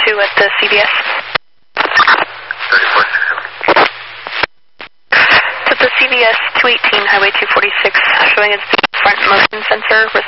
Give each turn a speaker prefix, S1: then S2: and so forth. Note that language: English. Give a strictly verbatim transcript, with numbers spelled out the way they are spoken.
S1: two at the C V S.
S2: thirty-four six seven.
S1: So the C V S two eighteen Highway two forty-six, showing as the front motion sensor